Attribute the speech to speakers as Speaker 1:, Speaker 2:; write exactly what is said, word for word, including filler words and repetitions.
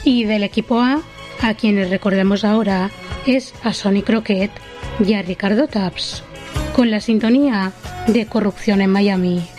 Speaker 1: Y del equipo A, a quienes recordemos ahora, es a Sonny Crockett y a Ricardo Tubbs, con la sintonía de Corrupción en Miami.